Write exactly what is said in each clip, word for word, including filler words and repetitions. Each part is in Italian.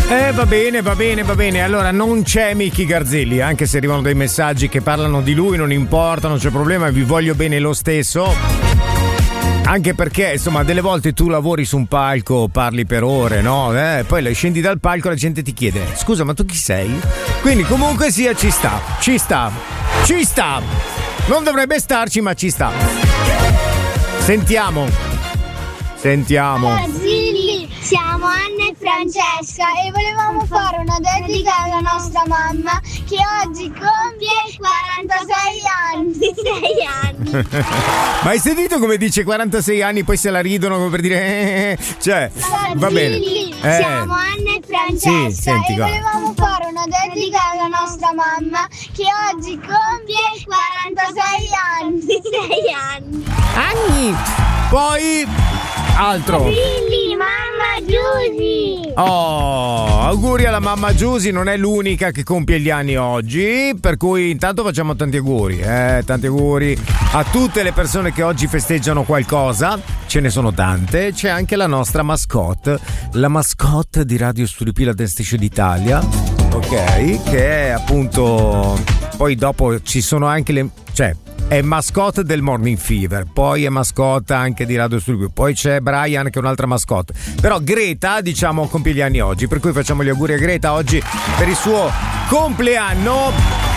Eh, va bene, va bene, va bene. Allora, non c'è Michy Garzelli, anche se arrivano dei messaggi che parlano di lui, non importa, non c'è problema, vi voglio bene lo stesso. Anche perché, insomma, delle volte tu lavori su un palco, parli per ore, no? Eh, poi scendi dal palco e la gente ti chiede: scusa, ma tu chi sei? Quindi comunque sia, ci sta, ci sta, ci sta. Non dovrebbe starci, ma ci sta. Sentiamo. Sentiamo. Zilli, siamo Anna e Francesca e volevamo fare una dedica alla nostra mamma che oggi compie quarantasei anni. sei anni. Ma hai sentito come dice quarantasei anni, poi se la ridono come per dire eh, cioè va bene. Zilli, eh. siamo Anna e Francesca sì, senti, e guarda. volevamo fare una dedica alla nostra mamma che oggi compie quarantasei anni. sei anni. Anni. Poi altro. Zilli, mamma Giusy. Oh, auguri alla mamma Giusy, non è l'unica che compie gli anni oggi, per cui intanto facciamo tanti auguri, eh, tanti auguri a tutte le persone che oggi festeggiano qualcosa, ce ne sono tante, c'è anche la nostra mascotte, la mascotte di Radio Studio P, la Dance Station d'Italia, ok, che è appunto, poi dopo ci sono anche le, cioè è mascotte del Morning Fever, poi è mascotte anche di Radio Studio, poi c'è Brian che è un'altra mascotte, però Greta diciamo compie gli anni oggi, per cui facciamo gli auguri a Greta oggi per il suo compleanno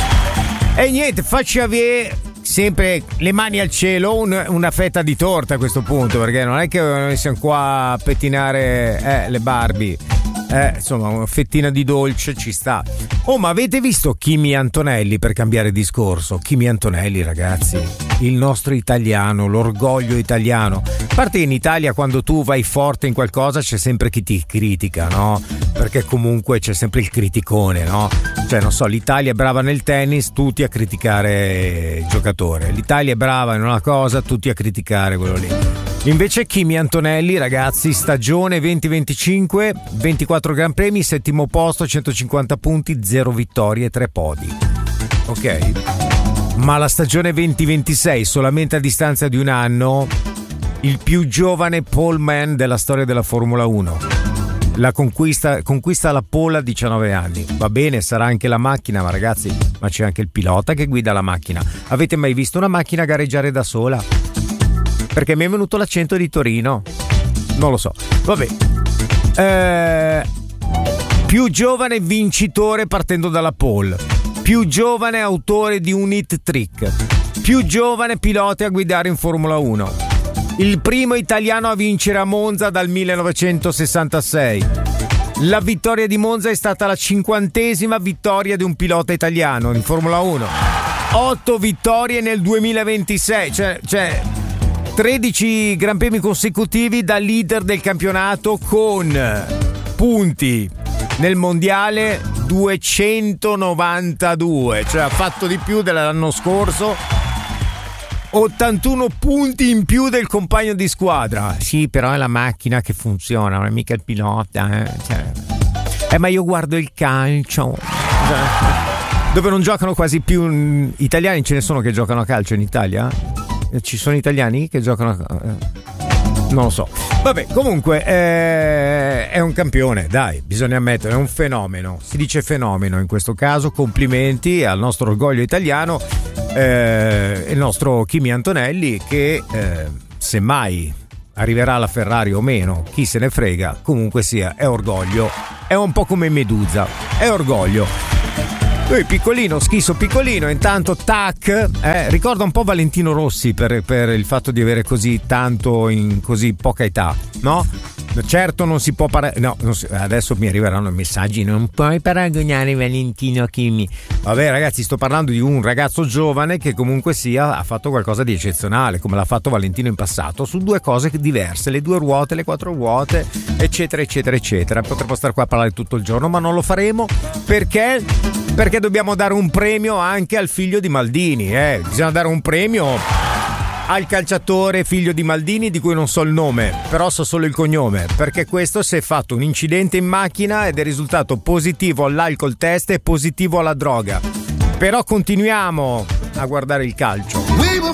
e niente, facci avere sempre le mani al cielo, un, una fetta di torta a questo punto, perché non è che noi siamo qua a pettinare eh, le Barbie. Eh, insomma, una fettina di dolce ci sta. Oh, ma avete visto Kimi Antonelli, per cambiare discorso? Kimi Antonelli, ragazzi, il nostro italiano, l'orgoglio italiano. A parte che in Italia quando tu vai forte in qualcosa c'è sempre chi ti critica, no? Perché comunque c'è sempre il criticone, no? Cioè, non so, l'Italia è brava nel tennis, tutti a criticare il giocatore. L'Italia è brava in una cosa, tutti a criticare quello lì. Invece Kimi Antonelli, ragazzi, stagione venti venticinque, ventiquattro Gran Premi, settimo posto, centocinquanta punti, zero vittorie, tre podi. Ok? Ma la stagione venti ventisei, solamente a distanza di un anno, il più giovane poleman della storia della Formula uno. La conquista, conquista la pole a diciannove anni. Va bene, sarà anche la macchina, ma ragazzi, ma c'è anche il pilota che guida la macchina. Avete mai visto una macchina gareggiare da sola? Perché mi è venuto l'accento di Torino. Non lo so. Vabbè. Eh, più giovane vincitore partendo dalla pole. Più giovane autore di un hit trick. Più giovane pilota a guidare in Formula uno. Il primo italiano a vincere a Monza dal millenovecentosessantasei. La vittoria di Monza è stata la cinquantesima vittoria di un pilota italiano in Formula uno. Otto vittorie nel duemilaventisei. Cioè... cioè tredici Gran Premi consecutivi da leader del campionato con punti nel mondiale duecentonovantadue, cioè ha fatto di più dell'anno scorso, ottantuno punti in più del compagno di squadra. Sì, però è la macchina che funziona, non è mica il pilota, eh, cioè. eh ma io guardo il calcio, dove non giocano quasi più italiani, ce ne sono che giocano a calcio in Italia? Ci sono italiani che giocano, non lo so. Vabbè, comunque eh, è un campione, dai, bisogna ammettere, è un fenomeno. Si dice fenomeno in questo caso. Complimenti al nostro orgoglio italiano, eh, il nostro Kimi Antonelli, che eh, semmai arriverà alla Ferrari o meno, chi se ne frega, comunque sia, è orgoglio. È un po' come Medusa, è orgoglio. Lui piccolino, schisso piccolino, intanto tac, eh, ricorda un po' Valentino Rossi per, per il fatto di avere così tanto in così poca età, no? Certo non si può paragonare, no, non si, adesso mi arriveranno messaggi, non puoi paragonare Valentino a Kimi. Vabbè ragazzi, sto parlando di un ragazzo giovane che comunque sia ha fatto qualcosa di eccezionale, come l'ha fatto Valentino in passato, su due cose diverse, le due ruote, le quattro ruote, eccetera eccetera eccetera. Potremmo stare qua a parlare tutto il giorno, ma non lo faremo perché perché dobbiamo dare un premio anche al figlio di Maldini, eh? Bisogna dare un premio al calciatore figlio di Maldini, di cui non so il nome, però so solo il cognome, perché questo si è fatto un incidente in macchina ed è risultato positivo all'alcol test e positivo alla droga. Però continuiamo a guardare il calcio.